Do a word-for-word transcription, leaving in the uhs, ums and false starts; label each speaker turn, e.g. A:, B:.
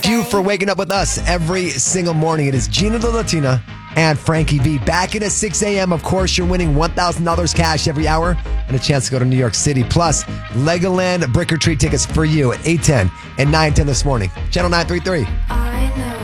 A: Thank you for waking up with us every single morning. It is Gina the Latina and Frankie V. Back in at six a.m. Of course, you're winning one thousand dollars cash every hour and a chance to go to New York City. Plus, Legoland Brick or Treat tickets for you at eight ten and nine ten this morning. Channel nine thirty-three.